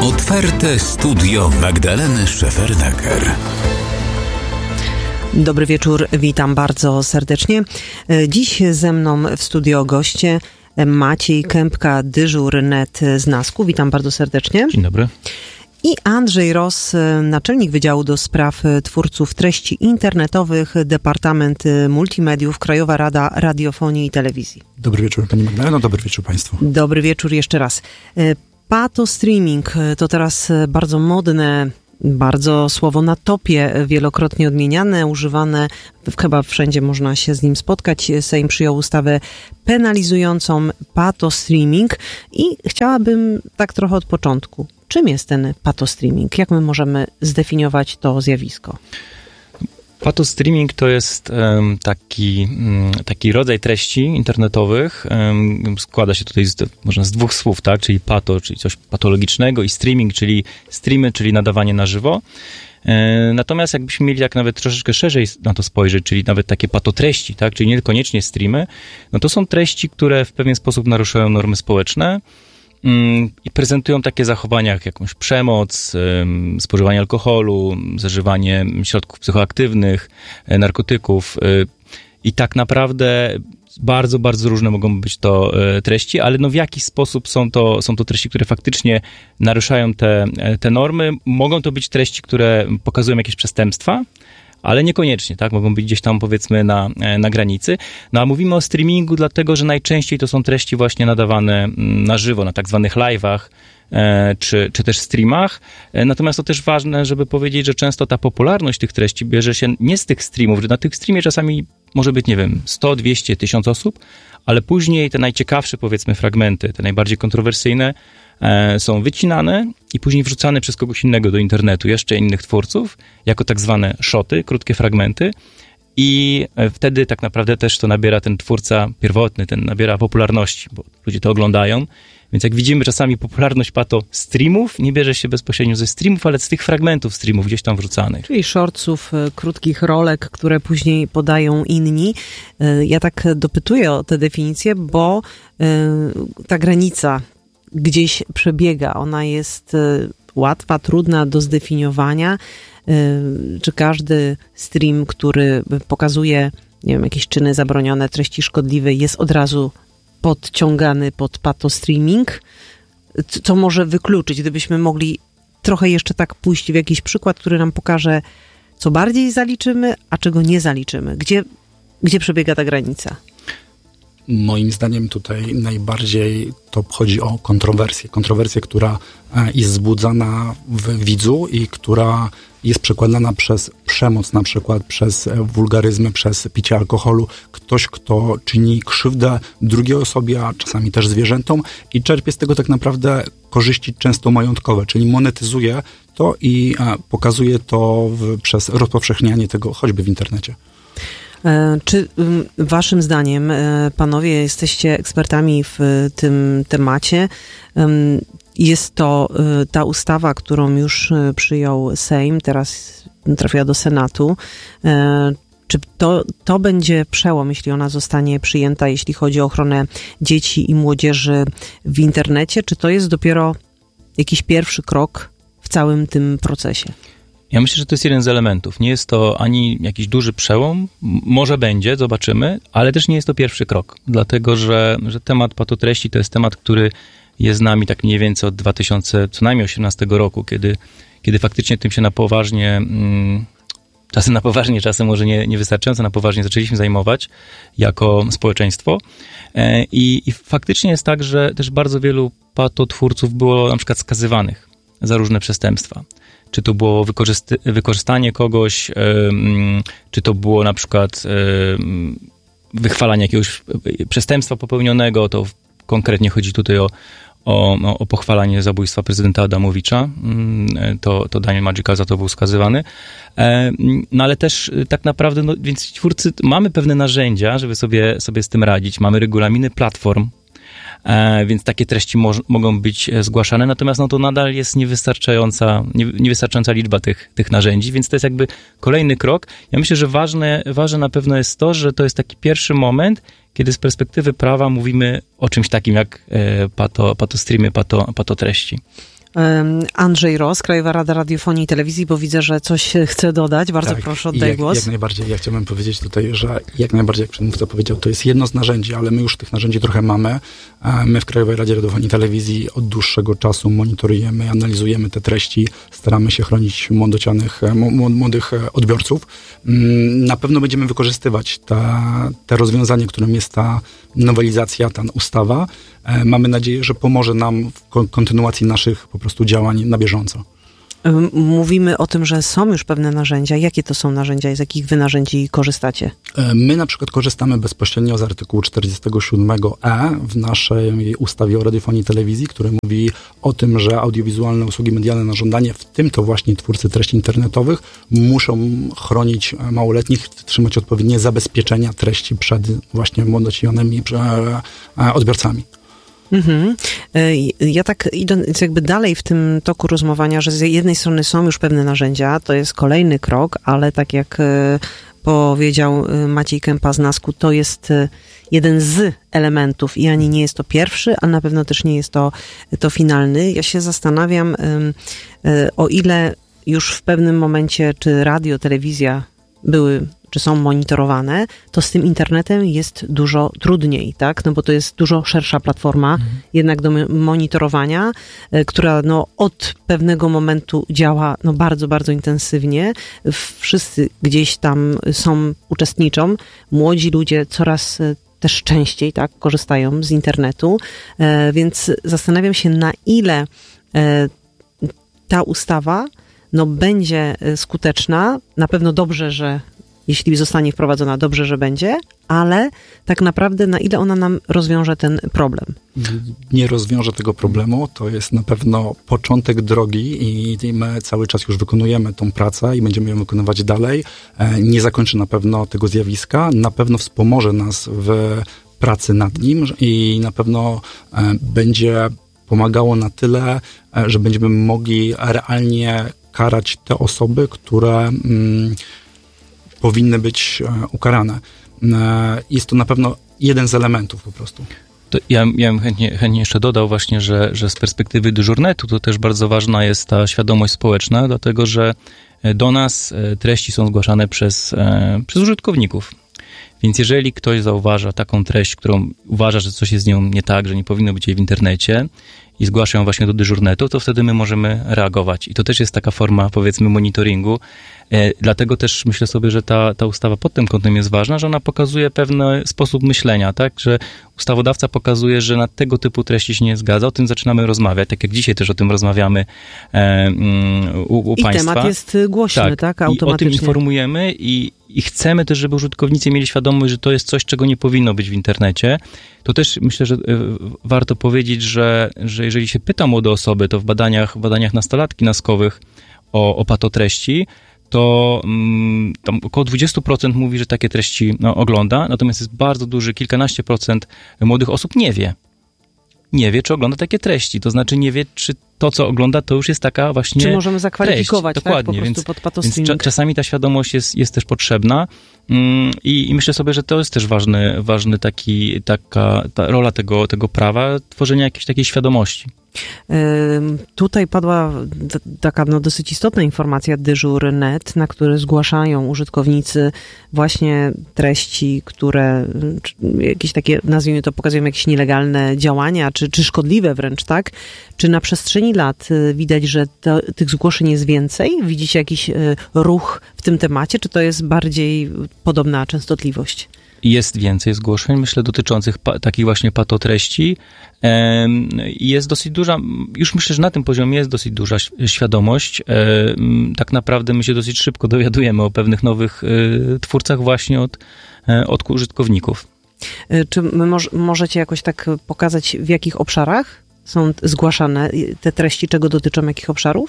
Otwarte studio Magdaleny Szefernaker. Dobry wieczór, witam bardzo serdecznie. Dziś ze mną w studio goście Maciej Kępka, dyżur net z NASK-u. Witam bardzo serdecznie. Dzień dobry. I Andrzej Ross, naczelnik Wydziału do Spraw Twórców Treści Internetowych, Departament Multimediów, Krajowa Rada Radiofonii i Telewizji. Dobry wieczór Pani Magdaleno, dobry wieczór Państwu. Dobry wieczór jeszcze raz. Patostreaming to teraz bardzo modne, bardzo słowo na topie, wielokrotnie odmieniane, używane, chyba wszędzie można się z nim spotkać. Sejm przyjął ustawę penalizującą patostreaming i chciałabym tak trochę od początku. Czym jest ten patostreaming? Jak my możemy zdefiniować to zjawisko? Patostreaming to jest taki rodzaj treści internetowych. Składa się tutaj z dwóch słów, tak? Czyli pato, czyli coś patologicznego, i streaming, czyli streamy, czyli nadawanie na żywo. Natomiast jakbyśmy mieli tak nawet troszeczkę szerzej na to spojrzeć, czyli nawet takie patotreści, tak? Czyli niekoniecznie streamy, no to są treści, które w pewien sposób naruszają normy społeczne i prezentują takie zachowania jak jakąś przemoc, spożywanie alkoholu, zażywanie środków psychoaktywnych, narkotyków. I tak naprawdę bardzo, bardzo różne mogą być to treści, ale no w jakiś sposób są to treści, które faktycznie naruszają te normy. Mogą to być treści, które pokazują jakieś przestępstwa, ale niekoniecznie, tak? Mogą być gdzieś tam, powiedzmy, na granicy. No a mówimy o streamingu dlatego, że najczęściej to są treści właśnie nadawane na żywo, na tak zwanych live'ach, czy też streamach. Natomiast to też ważne, żeby powiedzieć, że często ta popularność tych treści bierze się nie z tych streamów, że na tych streamie czasami może być, nie wiem, 100, 200, 1000 osób, ale później te najciekawsze, powiedzmy, fragmenty, te najbardziej kontrowersyjne są wycinane i później wrzucane przez kogoś innego do internetu, jeszcze innych twórców, jako tak zwane shoty, krótkie fragmenty, i wtedy tak naprawdę też to nabiera, ten twórca pierwotny, ten nabiera popularności, bo ludzie to oglądają. Więc jak widzimy, czasami popularność streamów nie bierze się bezpośrednio ze streamów, ale z tych fragmentów streamów gdzieś tam wrzucanych. Czyli shortsów, krótkich rolek, które później podają inni. Ja tak dopytuję o tę definicję, bo ta granica gdzieś przebiega. Ona jest łatwa, trudna do zdefiniowania. Czy każdy stream, który pokazuje, nie wiem, jakieś czyny zabronione, treści szkodliwe, jest od razu podciągany pod patostreaming? Co może wykluczyć, gdybyśmy mogli trochę jeszcze tak pójść w jakiś przykład, który nam pokaże, co bardziej zaliczymy, a czego nie zaliczymy? Gdzie przebiega ta granica? Moim zdaniem tutaj najbardziej to chodzi o kontrowersję, która jest wzbudzana w widzu i która jest przekładana przez przemoc, na przykład przez wulgaryzmy, przez picie alkoholu. Ktoś, kto czyni krzywdę drugiej osobie, a czasami też zwierzętom, i czerpie z tego tak naprawdę korzyści często majątkowe, czyli monetyzuje to i pokazuje to przez rozpowszechnianie tego choćby w internecie. Czy waszym zdaniem, panowie, jesteście ekspertami w tym temacie? Jest to ta ustawa, którą już przyjął Sejm, teraz trafiła do Senatu. Czy to będzie przełom, jeśli ona zostanie przyjęta, jeśli chodzi o ochronę dzieci i młodzieży w internecie? Czy to jest dopiero jakiś pierwszy krok w całym tym procesie? Ja myślę, że to jest jeden z elementów. Nie jest to ani jakiś duży przełom, może będzie, zobaczymy, ale też nie jest to pierwszy krok, dlatego że temat patotreści to jest temat, który jest z nami tak mniej więcej od 2018 roku, kiedy faktycznie tym się na poważnie, czasem może niewystarczająco na poważnie zaczęliśmy zajmować jako społeczeństwo. I faktycznie jest tak, że też bardzo wielu patotwórców było na przykład skazywanych za różne przestępstwa. Czy to było wykorzystanie kogoś, czy to było na przykład wychwalanie jakiegoś przestępstwa popełnionego, to konkretnie chodzi tutaj o pochwalanie zabójstwa prezydenta Adamowicza. To Daniel Magikal za to był skazywany. No ale też tak naprawdę, no, więc twórcy, mamy pewne narzędzia, żeby sobie z tym radzić. Mamy regulaminy platform, więc takie treści mogą być zgłaszane, natomiast no to nadal jest niewystarczająca liczba tych narzędzi, więc to jest jakby kolejny krok. Ja myślę, że ważne na pewno jest to, że to jest taki pierwszy moment, kiedy z perspektywy prawa mówimy o czymś takim jak patostreamy, patotreści. Andrzej Ross, Krajowa Rada Radiofonii i Telewizji, bo widzę, że coś chce dodać. Bardzo proszę, oddaj głos. Jak najbardziej. Ja chciałbym powiedzieć tutaj, że jak najbardziej, jak przedmówca powiedział, to jest jedno z narzędzi, ale my już tych narzędzi trochę mamy. My w Krajowej Radzie Radiofonii i Telewizji od dłuższego czasu monitorujemy, analizujemy te treści, staramy się chronić młodych odbiorców. Na pewno będziemy wykorzystywać te rozwiązanie, którym jest ta nowelizacja, ta ustawa. Mamy nadzieję, że pomoże nam w kontynuacji naszych po prostu działań na bieżąco. Mówimy o tym, że są już pewne narzędzia. Jakie to są narzędzia? Z jakich wy narzędzi korzystacie? My na przykład korzystamy bezpośrednio z artykułu 47e w naszej ustawie o radiofonii i telewizji, który mówi o tym, że audiowizualne usługi medialne na żądanie, w tym to właśnie twórcy treści internetowych, muszą chronić małoletnich, trzymać odpowiednie zabezpieczenia treści przed właśnie młodocienionymi odbiorcami. Ja tak idąc jakby dalej w tym toku rozmowania, że z jednej strony są już pewne narzędzia, to jest kolejny krok, ale tak jak powiedział Maciej Kępa z NASK-u, to jest jeden z elementów i ani nie jest to pierwszy, a na pewno też nie jest to finalny. Ja się zastanawiam, o ile już w pewnym momencie, czy radio, telewizja czy są monitorowane, to z tym internetem jest dużo trudniej, tak? No bo to jest dużo szersza platforma jednak do monitorowania, która od pewnego momentu działa bardzo, bardzo intensywnie. Wszyscy gdzieś tam uczestniczą. Młodzi ludzie coraz też częściej, tak, korzystają z internetu, więc zastanawiam się, na ile ta ustawa będzie skuteczna. Na pewno dobrze, że jeśli zostanie wprowadzona, dobrze, że będzie, ale tak naprawdę na ile ona nam rozwiąże ten problem? Nie rozwiąże tego problemu, to jest na pewno początek drogi i my cały czas już wykonujemy tą pracę i będziemy ją wykonywać dalej. Nie zakończy na pewno tego zjawiska, na pewno wspomoże nas w pracy nad nim i na pewno będzie pomagało na tyle, że będziemy mogli realnie karać te osoby, które powinny być ukarane. Jest to na pewno jeden z elementów po prostu. To ja bym chętnie jeszcze dodał właśnie, że z perspektywy dyżurnetu to też bardzo ważna jest ta świadomość społeczna, dlatego że do nas treści są zgłaszane przez użytkowników. Więc jeżeli ktoś zauważa taką treść, którą uważa, że coś jest z nią nie tak, że nie powinno być jej w internecie i zgłasza ją właśnie do dyżurnetu, to wtedy my możemy reagować. I to też jest taka forma, powiedzmy, monitoringu. Dlatego też myślę sobie, że ta ustawa pod tym kątem jest ważna, że ona pokazuje pewien sposób myślenia, tak? Że ustawodawca pokazuje, że na tego typu treści się nie zgadza. O tym zaczynamy rozmawiać, tak jak dzisiaj też o tym rozmawiamy u państwa. I temat jest głośny, tak? Automatycznie. I o tym informujemy i chcemy też, żeby użytkownicy mieli świadomość, że to jest coś, czego nie powinno być w internecie. To też myślę, że warto powiedzieć, że jeżeli się pyta młode osoby, to w badaniach nastolatki NASK-owych o patotreści, to tam około 20% mówi, że takie treści ogląda, natomiast jest bardzo duży, kilkanaście procent młodych osób nie wie, czy ogląda takie treści. To znaczy nie wie, czy to, co ogląda, to już jest taka właśnie czy możemy zakwalifikować, treść. Dokładnie, tak? Po prostu pod patostreaming. Więc czasami ta świadomość jest też potrzebna i myślę sobie, że to jest też ważny ta rola tego prawa, tworzenia jakiejś takiej świadomości. Tutaj padła taka dosyć istotna informacja Dyżur.net, na które zgłaszają użytkownicy właśnie treści, które jakieś takie, nazwijmy to, pokazują jakieś nielegalne działania, czy szkodliwe wręcz, tak? Czy na przestrzeni lat widać, że tych zgłoszeń jest więcej? Widzicie jakiś ruch w tym temacie, czy to jest bardziej podobna częstotliwość? Jest więcej zgłoszeń, myślę, dotyczących takich właśnie patotreści. Jest dosyć duża, już myślę, że na tym poziomie jest dosyć duża świadomość. Tak naprawdę my się dosyć szybko dowiadujemy o pewnych nowych twórcach właśnie od użytkowników. Czy możecie jakoś tak pokazać, w jakich obszarach są zgłaszane te treści, czego dotyczą, jakich obszarów?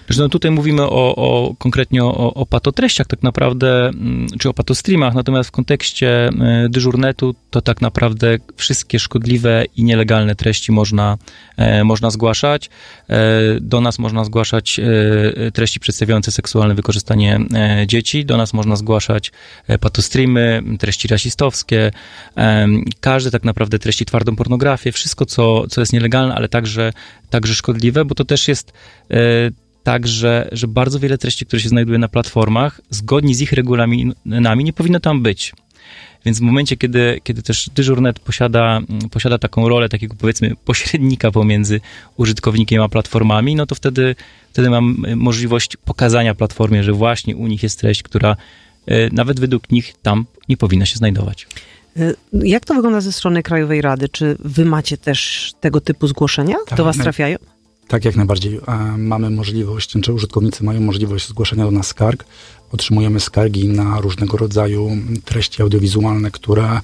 No tutaj mówimy konkretnie o patotreściach tak naprawdę, czy o patostreamach, natomiast w kontekście dyżurnetu to tak naprawdę wszystkie szkodliwe i nielegalne treści można zgłaszać. Do nas można zgłaszać treści przedstawiające seksualne wykorzystanie dzieci, do nas można zgłaszać patostreamy, treści rasistowskie, każde tak naprawdę treści, twardą pornografię, wszystko co jest nielegalne, ale także szkodliwe, bo to też jest tak, że bardzo wiele treści, które się znajduje na platformach, zgodnie z ich regulaminami nie powinno tam być. Więc w momencie, kiedy też dyżurnet posiada taką rolę takiego, powiedzmy, pośrednika pomiędzy użytkownikiem a platformami, no to wtedy mam możliwość pokazania platformie, że właśnie u nich jest treść, która nawet według nich tam nie powinna się znajdować. Jak to wygląda ze strony Krajowej Rady? Czy wy macie też tego typu zgłoszenia? Tak, do was trafiają? Tak, jak najbardziej. Mamy możliwość, czy użytkownicy mają możliwość zgłaszania do nas skarg. Otrzymujemy skargi na różnego rodzaju treści audiowizualne, które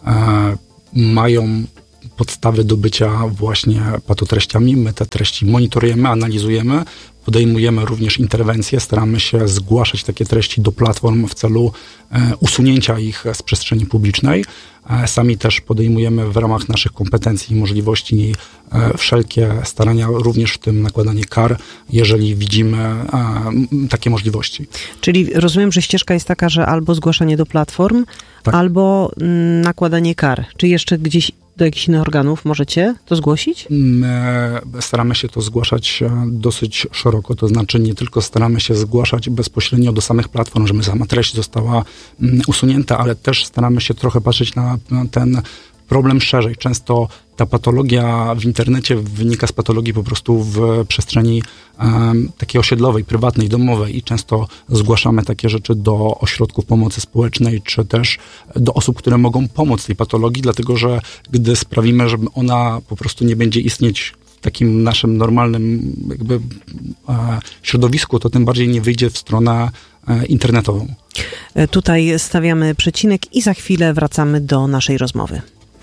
mają podstawy do bycia właśnie patotreściami. My te treści monitorujemy, analizujemy, podejmujemy również interwencje, staramy się zgłaszać takie treści do platform w celu usunięcia ich z przestrzeni publicznej. Sami też podejmujemy w ramach naszych kompetencji i możliwości wszelkie starania, również w tym nakładanie kar, jeżeli widzimy takie możliwości. Czyli rozumiem, że ścieżka jest taka, że albo zgłaszanie do platform, tak, albo nakładanie kar. Czy jeszcze gdzieś do jakichś innych organów możecie to zgłosić? Staramy się to zgłaszać dosyć szeroko, to znaczy nie tylko staramy się zgłaszać bezpośrednio do samych platform, żeby sama treść została usunięta, ale też staramy się trochę patrzeć na ten problem szerzej. Często ta patologia w internecie wynika z patologii po prostu w przestrzeni takiej osiedlowej, prywatnej, domowej i często zgłaszamy takie rzeczy do ośrodków pomocy społecznej, czy też do osób, które mogą pomóc tej patologii, dlatego że gdy sprawimy, że ona po prostu nie będzie istnieć w takim naszym normalnym jakby środowisku, to tym bardziej nie wyjdzie w stronę internetową. Tutaj stawiamy przecinek i za chwilę wracamy do naszej rozmowy.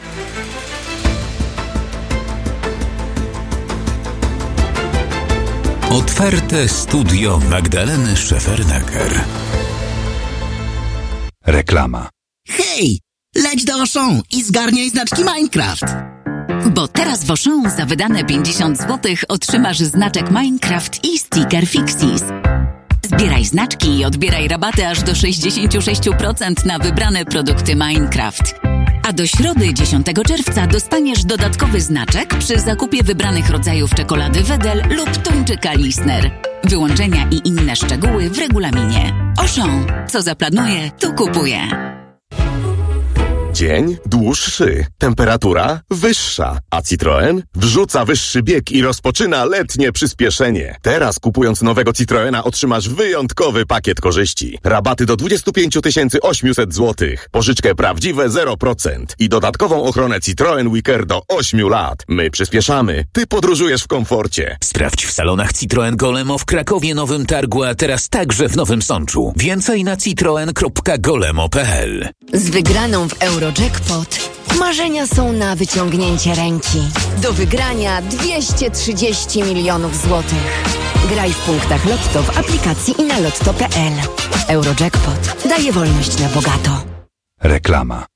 Otwarte studio Magdaleny Szefernaker. Reklama. Hej, leć do Auchan i zgarniaj znaczki Minecraft. Bo teraz w Auchan za wydane 50 zł otrzymasz znaczek Minecraft i sticker Fixies. Zbieraj znaczki i odbieraj rabaty aż do 66% na wybrane produkty Minecraft. A do środy 10 czerwca dostaniesz dodatkowy znaczek przy zakupie wybranych rodzajów czekolady Wedel lub tuńczyka Lisner. Wyłączenia i inne szczegóły w regulaminie. Auchan. Co zaplanuje, to kupuje. Dzień dłuższy, temperatura wyższa, a Citroen wrzuca wyższy bieg i rozpoczyna letnie przyspieszenie. Teraz kupując nowego Citroena otrzymasz wyjątkowy pakiet korzyści. Rabaty do 25 800 zł, pożyczkę prawdziwe 0% i dodatkową ochronę Citroen Wicker do 8 lat. My przyspieszamy, ty podróżujesz w komforcie. Sprawdź w salonach Citroen Golemo w Krakowie, Nowym Targu, a teraz także w Nowym Sączu. Więcej na citroen.golemo.pl. Z wygraną w Eurojackpot marzenia są na wyciągnięcie ręki. Do wygrania 230 milionów złotych. Graj w punktach Lotto w aplikacji i na lotto.pl. Eurojackpot daje wolność na bogato. Reklama.